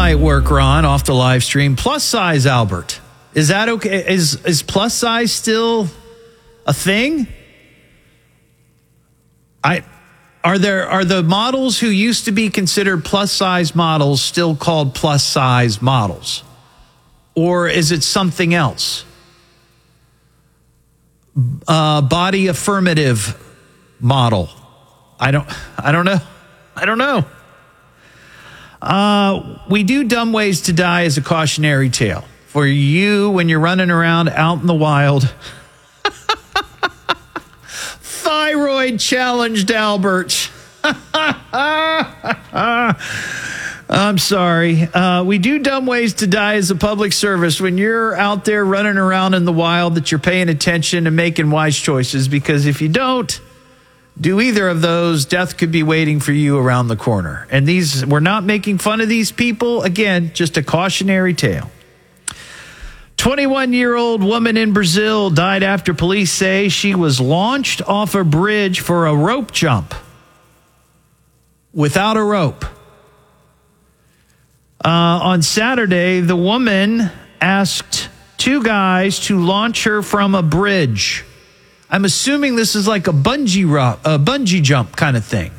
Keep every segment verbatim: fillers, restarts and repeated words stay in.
might work, Ron, off the live stream. Plus size Albert. Is that okay? Is is plus size still a thing? I are there are the models who used to be considered plus size models still called plus size models? Or is it something else? Uh, body affirmative model. I don't I don't know. I don't know. Uh, we do Dumb Ways to Die as a cautionary tale for you when you're running around out in the wild. Thyroid challenged Albert. I'm sorry. Uh, we do Dumb Ways to Die as a public service when you're out there running around in the wild, that you're paying attention and making wise choices, because if you don't do either of those, death could be waiting for you around the corner. And these, we're not making fun of these people. Again, just a cautionary tale. twenty-one-year-old woman in Brazil died after police say she was launched off a bridge for a rope jump without a rope. Uh, on Saturday, the woman asked two guys to launch her from a bridge. I'm assuming this is like a bungee ro- a bungee jump kind of thing.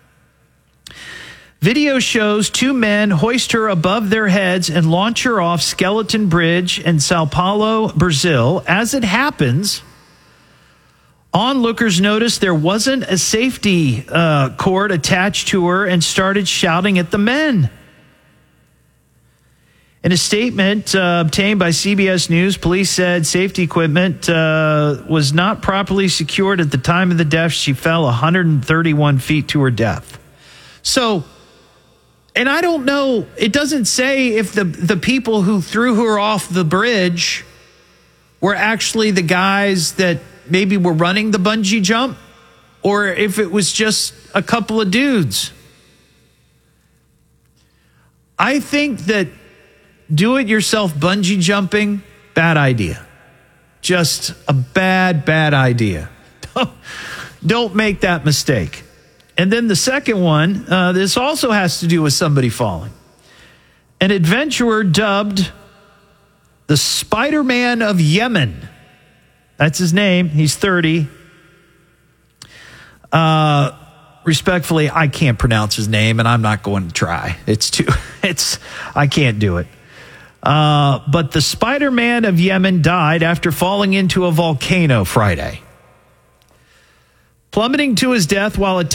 Video shows two men hoist her above their heads and launch her off Skeleton Bridge in Sao Paulo, Brazil. As it happens, onlookers noticed there wasn't a safety uh, cord attached to her and started shouting at the men. In a statement uh, obtained by C B S News, police said safety equipment uh, was not properly secured at the time of the death. She fell one hundred thirty-one feet to her death. So, and I don't know, it doesn't say if the, the people who threw her off the bridge were actually the guys that maybe were running the bungee jump, or if it was just a couple of dudes. I think that do-it-yourself bungee jumping, bad idea. Just a bad, bad idea. Don't make that mistake. And then the second one, uh, this also has to do with somebody falling. An adventurer dubbed the Spider-Man of Yemen. That's his name. He's thirty. Uh, respectfully, I can't pronounce his name, and I'm not going to try. It's too, it's, I can't do it. Uh, but the Spider-Man of Yemen died after falling into a volcano Friday, plummeting to his death while